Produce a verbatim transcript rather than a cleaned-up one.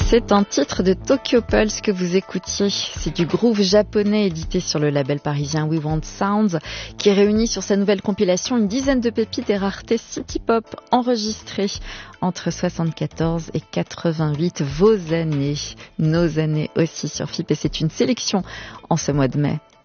C'est un titre de Tokyo Pulse que vous écoutiez. C'est du groove japonais édité sur le label parisien We Want Sounds qui réunit sur sa nouvelle compilation une dizaine de pépites et raretés city pop enregistrées entre soixante-quatorze et quatre-vingt-huit. Vos années, nos années aussi sur F I P, et c'est une sélection en ce mois de mai.